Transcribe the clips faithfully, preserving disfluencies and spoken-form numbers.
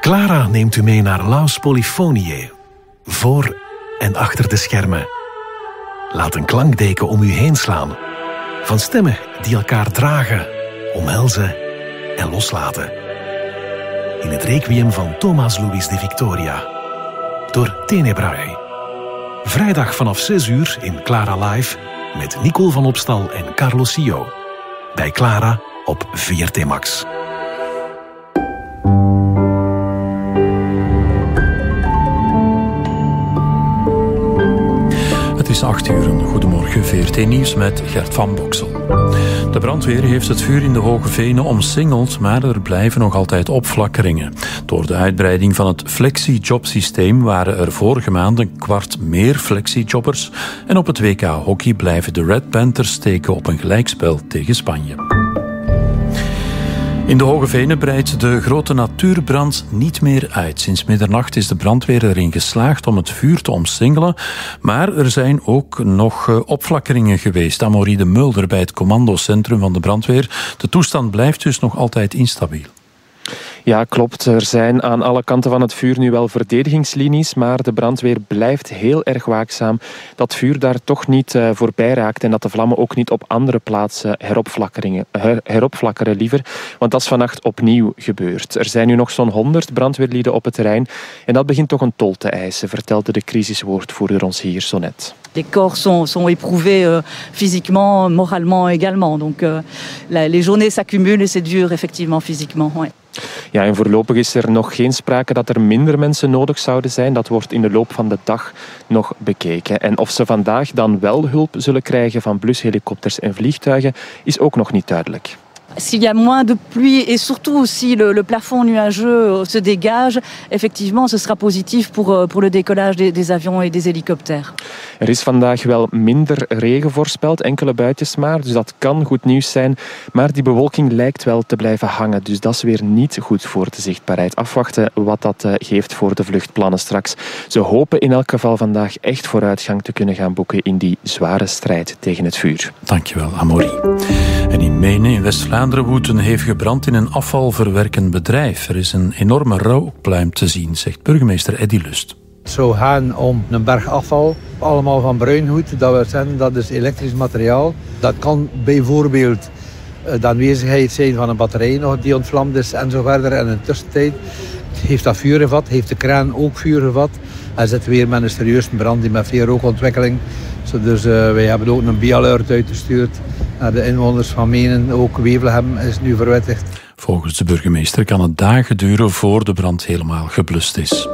Clara neemt u mee naar Laus Polyphoniae. Voor en achter de schermen. Laat een klankdeken om u heen slaan. Van stemmen die elkaar dragen, omhelzen en loslaten. In het requiem van Thomas Louis de Victoria. Door Tenebrae. Vrijdag vanaf zes uur in Clara Live met Nicole van Opstal en Carlos Sio. Bij Clara op V R T Max. Het is acht uur. Goedemorgen, V R T Nieuws met Gert van Boksel. De brandweer heeft het vuur in de Hoge Venen omsingeld, maar er blijven nog altijd opflakkeringen. Door de uitbreiding van het flexi-jobsysteem waren er vorige maand een kwart meer flexi-jobbers. En op het W K hockey blijven de Red Panthers steken op een gelijkspel tegen Spanje. In de Hoge Venen breidt de grote natuurbrand niet meer uit. Sinds middernacht is de brandweer erin geslaagd om het vuur te omsingelen. Maar er zijn ook nog opflakkeringen geweest. Amorie de Mulder bij het commandocentrum van de brandweer. De toestand blijft dus nog altijd instabiel. Ja, klopt. Er zijn aan alle kanten van het vuur nu wel verdedigingslinies, maar de brandweer blijft heel erg waakzaam dat vuur daar toch niet uh, voorbij raakt en dat de vlammen ook niet op andere plaatsen heropflakkeringen, her, heropflakkeren liever, want dat is vannacht opnieuw gebeurd. Er zijn nu nog zo'n honderd brandweerlieden op het terrein en dat begint toch een tol te eisen, vertelde de crisiswoordvoerder ons hier zo net. Les corps sont, sont éprouvés euh, physiquement, moralement également. Donc euh, la, les journées s'accumulent et c'est dur effectivement physiquement. Ouais. Ja, en voorlopig is er nog geen sprake dat er minder mensen nodig zouden zijn. Dat wordt in de loop van de dag nog bekeken. En of ze vandaag dan wel hulp zullen krijgen van blushelikopters en vliegtuigen, is ook nog niet duidelijk. S'il y a moins de pluie et surtout si le, le plafond nuageux se dégage, effectivement, ce sera positif pour, pour le décollage des, des avions et des hélicoptères. Er is vandaag wel minder regen voorspeld, enkele buitjes maar, dus dat kan goed nieuws zijn. Maar die bewolking lijkt wel te blijven hangen, dus dat is weer niet goed voor de zichtbaarheid. Afwachten wat dat uh, geeft voor de vluchtplannen straks. Ze hopen in elk geval vandaag echt vooruitgang te kunnen gaan boeken in die zware strijd tegen het vuur. Dankjewel, Amorie. En in Menen in West-Vlaanderen woedt een hevige brand in een afvalverwerkend bedrijf. Er is een enorme rookpluim te zien, zegt burgemeester Eddy Lust. Het zou gaan om een berg afval, allemaal van bruingoed. Dat wil zeggen, dat is elektrisch materiaal. Dat kan bijvoorbeeld de aanwezigheid zijn van een batterij nog die ontvlamd is en zo verder. En in de tussentijd heeft dat vuur gevat, heeft de kraan ook vuur gevat. En zitten weer met een serieuze brand die met veel rookontwikkeling. Dus uh, wij hebben ook een B-alert uitgestuurd naar de inwoners van Menen. Ook Wevelgem is nu verwittigd. Volgens de burgemeester kan het dagen duren voor de brand helemaal geblust is.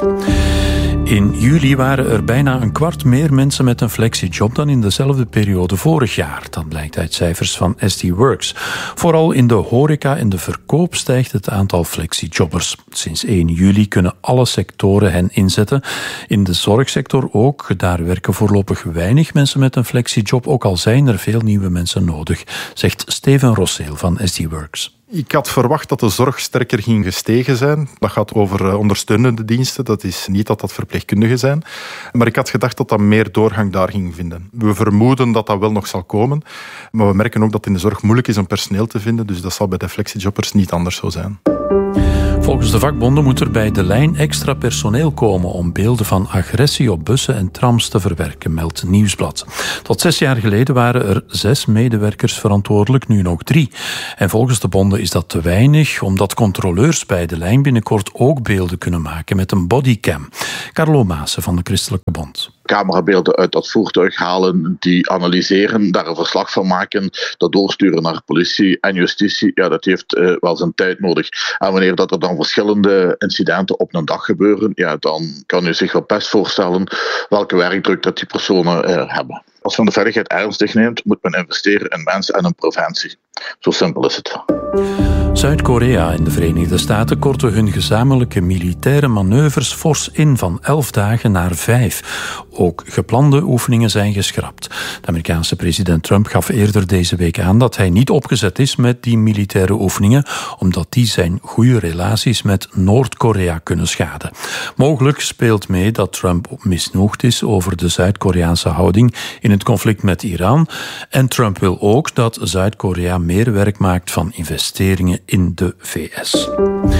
In juli waren er bijna een kwart meer mensen met een flexiejob dan in dezelfde periode vorig jaar. Dat blijkt uit cijfers van S T Works. Vooral in de horeca en de verkoop stijgt het aantal flexiejobbers. Sinds één juli kunnen alle sectoren hen inzetten. In de zorgsector ook. Daar werken voorlopig weinig mensen met een flexiejob, ook al zijn er veel nieuwe mensen nodig, zegt Steven Rosseel van S T Works. Ik had verwacht dat de zorg sterker ging gestegen zijn. Dat gaat over ondersteunende diensten. Dat is niet dat dat verpleegkundigen zijn. Maar ik had gedacht dat dat meer doorgang daar ging vinden. We vermoeden dat dat wel nog zal komen. Maar we merken ook dat het in de zorg moeilijk is om personeel te vinden. Dus dat zal bij de flexiejobbers niet anders zo zijn. Volgens de vakbonden moet er bij De Lijn extra personeel komen om beelden van agressie op bussen en trams te verwerken, meldt Nieuwsblad. Tot zes jaar geleden waren er zes medewerkers verantwoordelijk, nu nog drie. En volgens de bonden is dat te weinig, omdat controleurs bij De Lijn binnenkort ook beelden kunnen maken met een bodycam. Carlo Maassen van de Christelijke Bond. Camerabeelden uit dat voertuig halen, die analyseren, daar een verslag van maken, dat doorsturen naar politie en justitie. Ja, dat heeft uh, wel zijn tijd nodig. En wanneer dat er dan verschillende incidenten op een dag gebeuren, ja, dan kan u zich wel best voorstellen welke werkdruk dat die personen uh, hebben. Als men de veiligheid ernstig neemt, moet men investeren in mensen en in preventie. Zo simpel is het. Zuid-Korea en de Verenigde Staten korten hun gezamenlijke militaire manoeuvres fors in van elf dagen naar vijf. Ook geplande oefeningen zijn geschrapt. De Amerikaanse president Trump gaf eerder deze week aan dat hij niet opgezet is met die militaire oefeningen, omdat die zijn goede relaties met Noord-Korea kunnen schaden. Mogelijk speelt mee dat Trump misnoegd is over de Zuid-Koreaanse houding in het conflict met Iran. En Trump wil ook dat Zuid-Korea meer werk maakt van investeringen in de V S.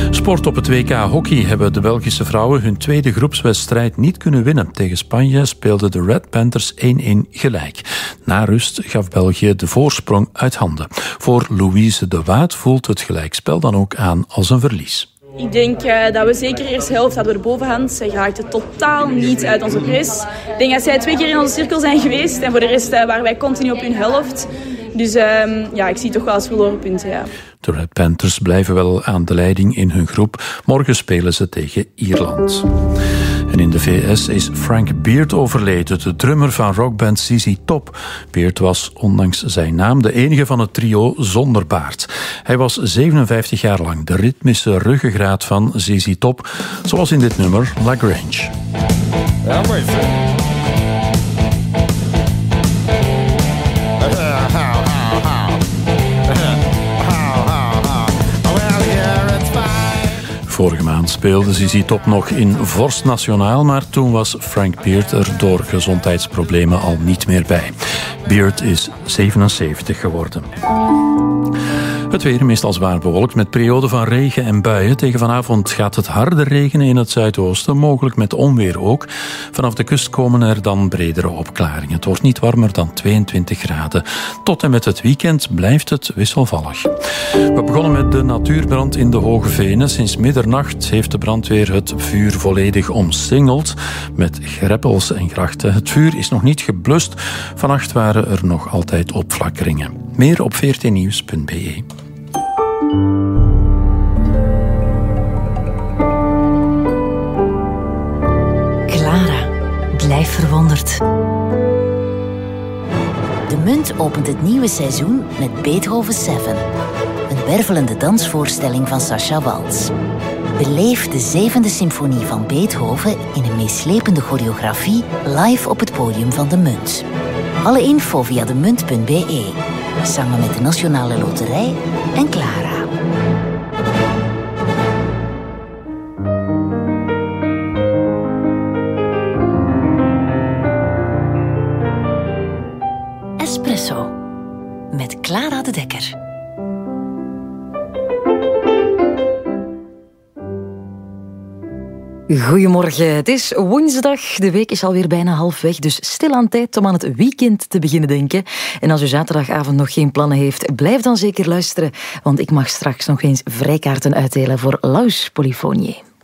Sport op het W K hockey hebben de Belgische vrouwen hun tweede groepswedstrijd niet kunnen winnen. Tegen Spanje speelden de Red Panthers één-één gelijk. Na rust gaf België de voorsprong uit handen. Voor Louise de Waard voelt het gelijkspel dan ook aan als een verlies. Ik denk uh, dat we zeker de eerste helft hadden we de bovenhand. Zij raakte totaal niet uit onze pres. Ik denk dat zij twee keer in onze cirkel zijn geweest. En voor de rest uh, waren wij continu op hun helft. Dus uh, ja, ik zie toch wel als verloren punten, ja. De Red Panthers blijven wel aan de leiding in hun groep. Morgen spelen ze tegen Ierland. En in de V S is Frank Beard overleden, de drummer van rockband Z Z Top. Beard was, ondanks zijn naam, de enige van het trio zonder baard. Hij was zevenenvijftig jaar lang de ritmische ruggengraat van Z Z Top, zoals in dit nummer La Grange. Ja, maar Vorige maand speelde Z Z Top nog in Vorst Nationaal, maar toen was Frank Beard er door gezondheidsproblemen al niet meer bij. Beard is zevenenzeventig geworden. Het weer meestal zwaar bewolkt met perioden van regen en buien. Tegen vanavond gaat het harder regenen in het zuidoosten, mogelijk met onweer ook. Vanaf de kust komen er dan bredere opklaringen. Het wordt niet warmer dan tweeëntwintig graden. Tot en met het weekend blijft het wisselvallig. We begonnen met de natuurbrand in de Hoge Venen. Sinds middernacht heeft de brandweer het vuur volledig omsingeld met greppels en grachten. Het vuur is nog niet geblust. Vannacht waren er nog altijd opflakkeringen. Meer op veertien nieuws punt b e. Clara, blijf verwonderd. De Munt opent het nieuwe seizoen met Beethoven zeven. Een wervelende dansvoorstelling van Sacha Waltz. Beleef de zevende symfonie van Beethoven in een meeslepende choreografie live op het podium van de Munt. Alle info via de munt punt b e. Samen met de Nationale Loterij en Clara. Espresso. Met Clara de Dekker. Goedemorgen, het is woensdag. De week is alweer bijna halfweg, dus stilaan tijd om aan het weekend te beginnen denken. En als u zaterdagavond nog geen plannen heeft, blijf dan zeker luisteren, want ik mag straks nog eens vrijkaarten uitdelen voor Laus Polyfonie.